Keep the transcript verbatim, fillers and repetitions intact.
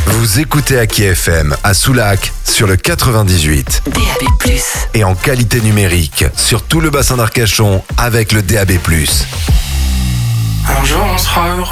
Vous écoutez Aki F M à Soulac sur le quatre-vingt-dix-huit. D A B plus. Et en qualité numérique sur tout le bassin d'Arcachon avec le D A B plus. Un jour on sera heureux.